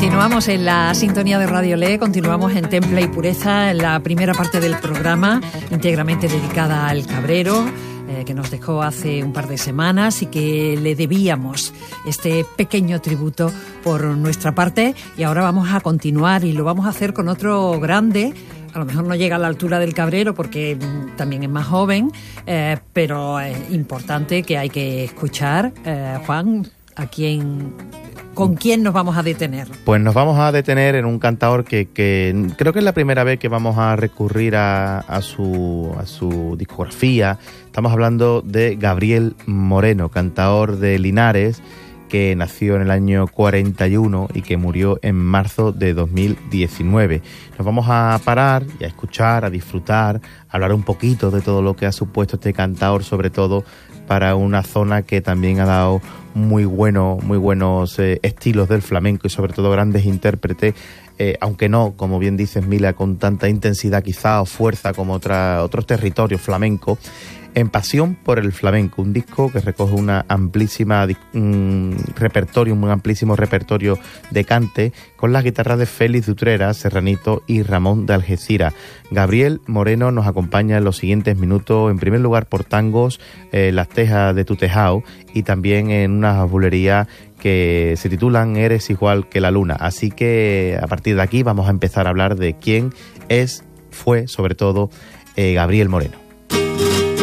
Continuamos en la sintonía de Radio Le, continuamos en Temple y Pureza, en la primera parte del programa, íntegramente dedicada al cabrero, que nos dejó hace un par de semanas y que le debíamos este pequeño tributo por nuestra parte. Y ahora vamos a continuar y lo vamos a hacer con otro grande. A lo mejor no llega a la altura del cabrero porque también es más joven, pero es importante, que hay que escuchar. Juan, ¿con quién nos vamos a detener? Pues nos vamos a detener en un cantaor que creo que es la primera vez que vamos a recurrir a su discografía. Estamos hablando de Gabriel Moreno, cantaor de Linares, que nació en el año 41 y que murió en marzo de 2019. Nos vamos a parar y a escuchar, a disfrutar, a hablar un poquito de todo lo que ha supuesto este cantaor, sobre todo para una zona que también ha dado muy buenos estilos del flamenco y sobre todo grandes intérpretes, aunque no, como bien dices, Mila, con tanta intensidad quizá o fuerza como otros territorios flamencos. En Pasión por el Flamenco, un disco que recoge un amplísimo repertorio de cante con las guitarras de Félix de Utrera, Serranito y Ramón de Algeciras. Gabriel Moreno nos acompaña en los siguientes minutos, en primer lugar por tangos, Las Tejas de tu Tejao, y también en unas bulerías que se titulan Eres igual que la luna. Así que a partir de aquí vamos a empezar a hablar de quién fue sobre todo Gabriel Moreno.